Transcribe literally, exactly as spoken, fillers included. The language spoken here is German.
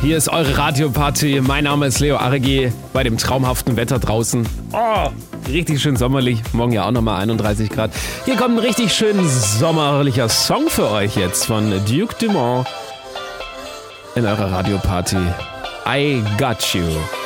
Hier ist eure Radioparty. Mein Name ist Leo Aregi bei dem traumhaften Wetter draußen. Oh, richtig schön sommerlich. Morgen ja auch nochmal einunddreißig Grad. Hier kommt ein richtig schön sommerlicher Song für euch jetzt von Duke Dumont in eurer Radioparty. I Got You.